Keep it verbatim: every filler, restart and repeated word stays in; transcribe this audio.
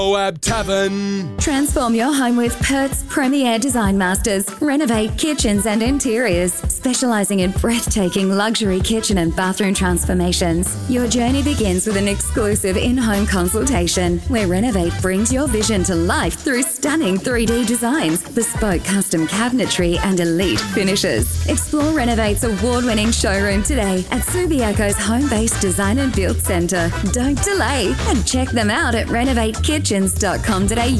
Moab Tavern. Transform your home with Perth's premier design masters. Renovate kitchens and interiors, specialising in breathtaking luxury kitchen and bathroom transformations. Your journey begins with an exclusive in-home consultation where Renovate brings your vision to life through stunning three D designs, bespoke custom cabinetry and elite finishes. Explore Renovate's award-winning showroom today at Subiaco's home-based design and build centre. Don't delay and check them out at renovate kitchens dot com dot a